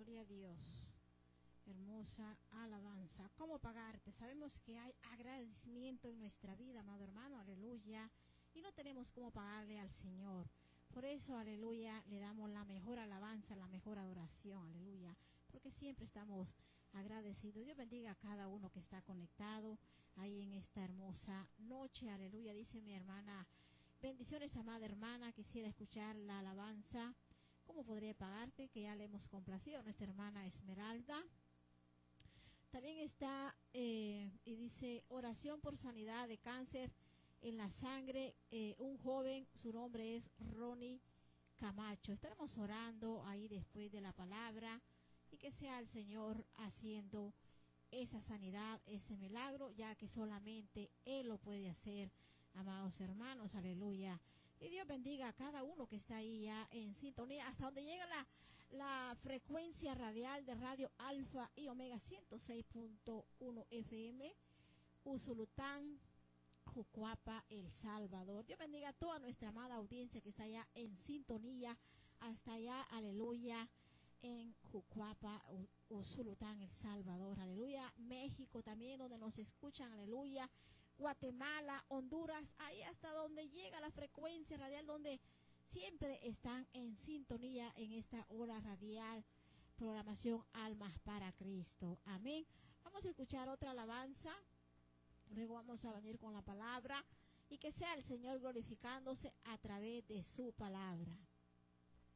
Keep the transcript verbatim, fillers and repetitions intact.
Gloria a Dios. Hermosa alabanza. ¿Cómo pagarte? Sabemos que hay agradecimiento en nuestra vida, amado hermano, aleluya. Y no tenemos cómo pagarle al Señor. Por eso, aleluya, le damos la mejor alabanza, la mejor adoración, aleluya. Porque siempre estamos agradecidos. Dios bendiga a cada uno que está conectado ahí en esta hermosa noche, aleluya. Dice mi hermana, bendiciones, amada hermana, quisiera escuchar la alabanza. ¿Cómo podría pagarte? Que ya le hemos complacido a nuestra hermana Esmeralda. También está, eh, y dice, oración por sanidad de cáncer en la sangre, eh, un joven, su nombre es Ronnie Camacho. Estaremos orando ahí después de la palabra y que sea el Señor haciendo esa sanidad, ese milagro, ya que solamente Él lo puede hacer, amados hermanos, aleluya. Y Dios bendiga a cada uno que está ahí ya en sintonía, hasta donde llega la, la frecuencia radial de Radio Alfa y Omega ciento seis punto uno F M, Usulután, Jucuapa, El Salvador. Dios bendiga a toda nuestra amada audiencia que está allá en sintonía, hasta allá, aleluya, en Jucuapa, Usulután, El Salvador, aleluya. México también, donde nos escuchan, aleluya. Guatemala, Honduras, ahí hasta donde llega la frecuencia radial, donde siempre están en sintonía en esta hora radial, programación Almas para Cristo. Amén. Vamos a escuchar otra alabanza, luego vamos a venir con la palabra y que sea el Señor glorificándose a través de su palabra.